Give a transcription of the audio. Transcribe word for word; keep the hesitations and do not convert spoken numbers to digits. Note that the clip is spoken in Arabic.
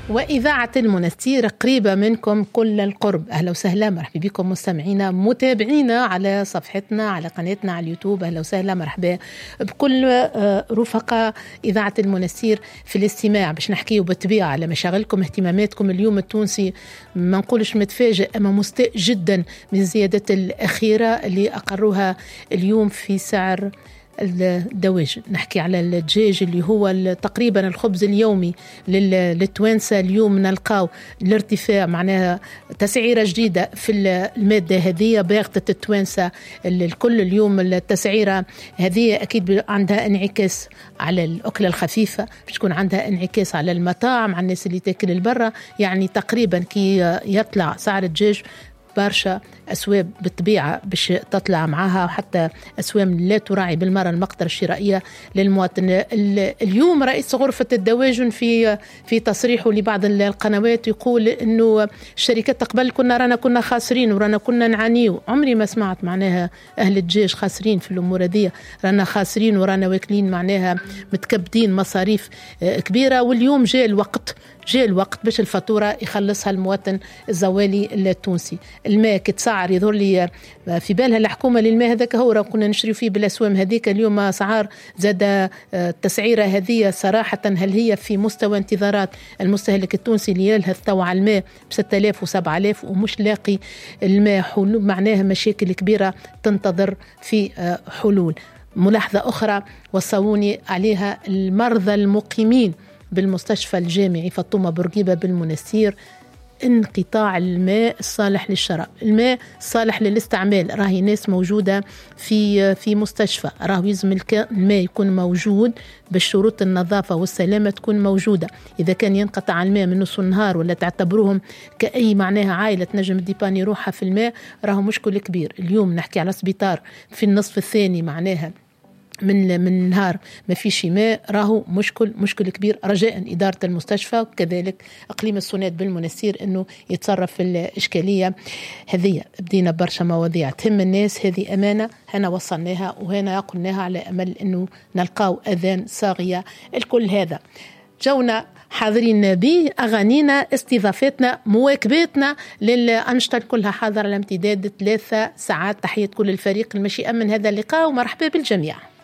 وإذاعة المنستير قريبة منكم كل القرب. أهلا وسهلا، مرحبا بكم مستمعينا متابعينا على صفحتنا على قناتنا على اليوتيوب. أهلا وسهلا، مرحبا بكل رفقاء إذاعة المنستير في الاستماع باش نحكيه بالطبيعة على مشاغلكم اهتماماتكم. اليوم التونسي ما نقولش متفاجئ أما مستاء جدا من الزيادة الأخيرة اللي أقروها اليوم في سعر الدواجن. نحكي على الدجاج اللي هو تقريبا الخبز اليومي للتوانسة. اليوم نلقاو الارتفاع، معناها تسعيرة جديدة في المادة هذه باغتة التوانسة الكل. اليوم التسعيرة هذه أكيد عندها انعكاس على الأكلة الخفيفة، باش تكون عندها انعكاس على المطاعم، على الناس اللي تاكل البرة. يعني تقريبا كي يطلع سعر الدجاج برشا أسواب بالطبيعة باش تطلع معها، وحتى أسواب لا تراعي بالمرة المقدرة الشرائية للمواطن. اليوم رئيس غرفة الدواجن في في تصريحه لبعض القنوات يقول إنه الشركات قبل كنا رانا كنا خاسرين ورانا كنا نعانيو. عمري ما سمعت معناها أهل الدجاج خاسرين في الأمور هذه، رانا خاسرين ورانا واكلين معناها متكبدين مصاريف كبيرة. واليوم جاء الوقت جاء الوقت باش الفاتورة يخلصها المواطن الزوالي التونسي. الماء كتسعر يظهر لي في بالها الحكومة للماء هذاك هو راه كنا نشري فيه بالأسوام هذيك. اليوم أسعار زاد التسعيرة هذه صراحة هل هي في مستوى انتظارات المستهلك التونسي اللي يلهث تو على الماء بستة آلاف وسبعة آلاف ومش لاقي الماء حلول؟ معناها مشاكل كبيرة تنتظر في حلول. ملاحظة أخرى وصوني عليها المرضى المقيمين بالمستشفى الجامعي فاطمة بورقيبة بالمنستير: انقطاع الماء الصالح للشراب، الماء الصالح للاستعمال. راهي ناس موجودة في في مستشفى، راهو يلزم الماء يكون موجود بالشروط النظافة والسلامة تكون موجودة. إذا كان ينقطع الماء من نص النهار ولا تعتبروهم كأي معناها عائلة تنجم ديباني روحها في الماء، راهو مشكل كبير. اليوم نحكي على سبيطار في النصف الثاني معناها من من النهار ما فيش ماء، راهو مشكل مشكل كبير. رجاء إدارة المستشفى وكذلك إقليم السونات بالمنستير إنه يتصرف في الإشكالية هذه. بدينا برشا مواضيع تهم الناس، هذه أمانة هنا وصلناها وهنا قلناها على أمل إنه نلقاو أذان صاغية. الكل هذا جونا حاضرين به، أغانينا، استضافتنا، مواكباتنا للأنشطة كلها حاضرة على امتداد ثلاثة ساعات. تحية كل الفريق المشيئة من هذا اللقاء ومرحبا بالجميع.